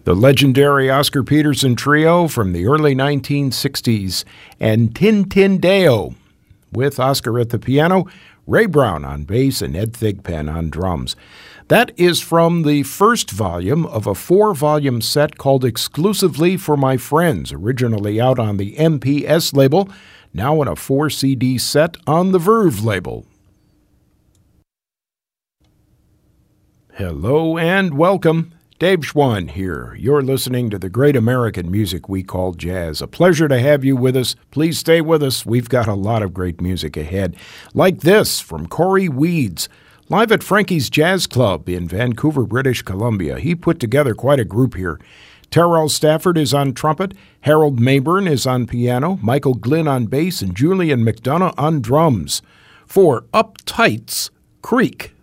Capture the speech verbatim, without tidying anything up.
The legendary Oscar Peterson Trio from the early nineteen sixties, and Tintindeo, with Oscar at the piano, Ray Brown on bass, and Ed Thigpen on drums. That is from the first volume of a four-volume set called Exclusively for My Friends, originally out on the M P S label, now in a four-C D set on the Verve label. Hello and welcome. Dave Schwann here. You're listening to the great American music we call jazz. A pleasure to have you with us. Please stay with us. We've got a lot of great music ahead. Like this from Corey Weeds, live at Frankie's Jazz Club in Vancouver, British Columbia. He put together quite a group here. Terrell Stafford is on trumpet, Harold Mayburn is on piano, Michael Glynn on bass, and Julian McDonough on drums. For Uptight's Creek.